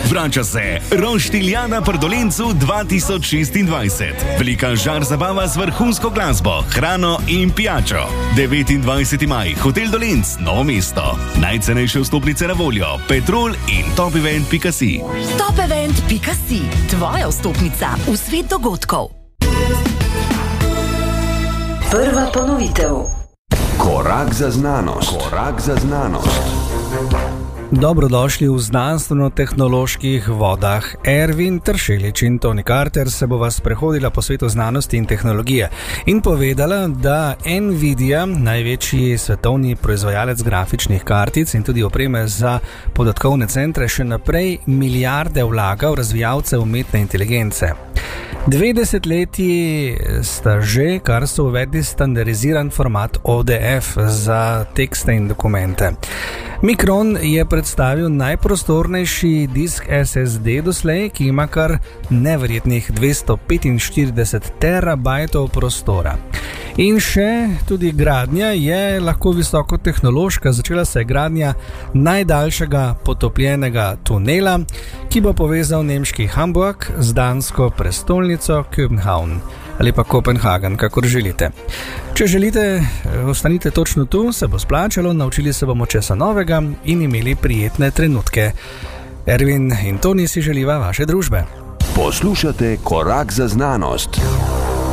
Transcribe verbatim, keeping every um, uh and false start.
Vrača se Roštiljana pri Dolencu dva tisoč šestindvajset. Velika žar zabava z vrhunsko glasbo, hrano in pijačo. devetindvajseti maj, Hotel Dolenc, Novo mesto. Najcenejše vstopnice na voljo, Petrol in topevent pika si. topevent pika si, tvoja vstopnica v svet dogodkov. Prva ponovitev. Korak za znanost. Korak za znanost. Dobrodošli v znanstveno-tehnoloških vodah. Ervin Tršelič in Toni Carter se bova sprehodila po svetu znanosti in tehnologije in povedala, da Nvidia, največji svetovni proizvajalec grafičnih kartic in tudi opreme za podatkovne centre, še naprej milijarde vlaga v razvijalce umetne inteligence. Dve desetletji sta že, kar so uvedli standardiziran format O D F za tekste in dokumente. Micron je predstavil najprostornejši disk S S D doslej, ki ima kar neverjetnih dvesto petinštirideset terabajtov prostora. In še tudi gradnja je lahko visokotehnološka. Začela se je gradnja najdaljšega potopljenega tunela, ki bo povezal nemški Hamburg z dansko prestolnico København ali pa Kopenhagen, kakor želite. Če želite, ostanite točno tu, se bo splačalo, naučili se bomo česa novega in imeli prijetne trenutke. Ervin in Toni si želiva vaše družbe. Poslušate Korak za znanost.